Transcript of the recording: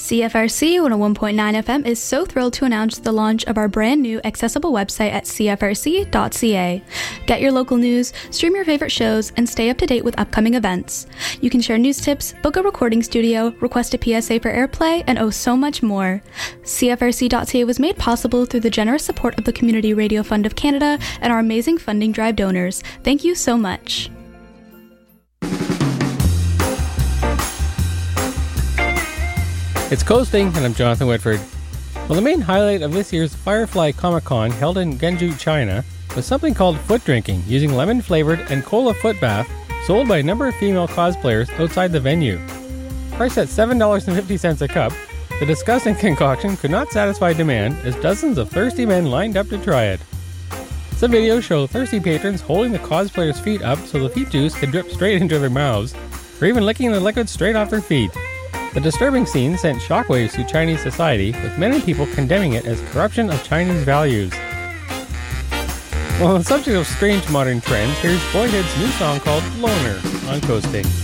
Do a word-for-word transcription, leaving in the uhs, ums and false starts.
C F R C one oh one point nine F M is so thrilled to announce the launch of our brand new accessible website at c f r c dot c a. Get your local news, stream your favorite shows, and stay up to date with upcoming events. You can share news tips, book a recording studio, request a P S A for airplay, and oh so much more. C F R C dot C A was made possible through the generous support of the Community Radio Fund of Canada and our amazing funding drive donors. Thank you so much. It's Coasting, and I'm Jonathan Whitford. Well, the main highlight of this year's Firefly Comic-Con, held in Genju, China, was something called foot drinking, using lemon-flavored and cola foot bath, sold by a number of female cosplayers outside the venue. Priced at seven dollars and fifty cents a cup, the disgusting concoction could not satisfy demand as dozens of thirsty men lined up to try it. Some videos show thirsty patrons holding the cosplayers' feet up so the feet juice can drip straight into their mouths, or even licking the liquid straight off their feet. The disturbing scene sent shockwaves through Chinese society, with many people condemning it as corruption of Chinese values. Well, on the subject of strange modern trends, here's Boyhood's new song called Loner on Coasting.